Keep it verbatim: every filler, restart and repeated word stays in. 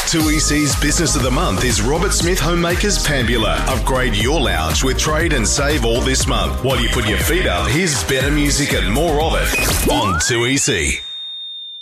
two E C's Business of the Month is Robert Smith Homemakers Pambula. Upgrade your lounge with trade and save all this month. While you put your feet up, here's better music and more of it on two E C.